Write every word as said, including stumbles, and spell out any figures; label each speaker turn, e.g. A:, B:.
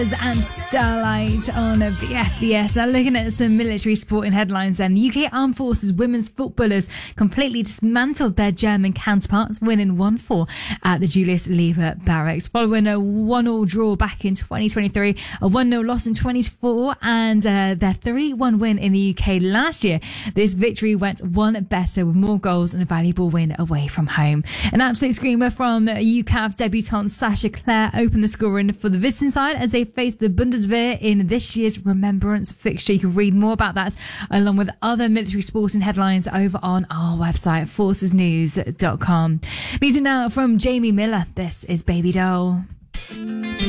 A: And Starlight on B F B S. Now looking at some military sporting headlines, and U K Armed Forces women's footballers completely dismantled their German counterparts, winning one four at the Julius Lever Barracks following a one all draw back in twenty twenty-three, a one nil loss in twenty-four, and uh, their three one win in the U K last year. This victory went one better with more goals and a valuable win away from home. An absolute screamer from U C A F debutante Sasha Clare opened the scoring for the visiting side as they face the Bundeswehr in this year's Remembrance fixture. You can read more about that along with other military sporting headlines over on our website, forces news dot com. Music now from Jamie Miller. This is Baby Doll.